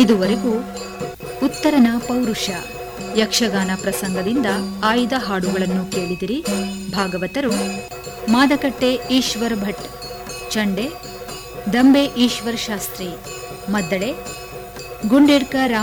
ಇದುವರೆಗೂ ಉತ್ತರನ ಪೌರುಷ ಯಕ್ಷಗಾನ ಪ್ರಸಂಗದಿಂದ ಆಯ್ದ ಹಾಡುಗಳನ್ನು ಕೇಳಿದಿರಿ. ಭಾಗವತರು ಮಾದಕಟ್ಟೆ ಈಶ್ವರ್ ಭಟ್, ಚಂಡೆ ದಂಬೆ ಈಶ್ವರ್ ಶಾಸ್ತ್ರಿ, ಮದ್ದಳೆ ಗುಂಡೇಡ್ಕ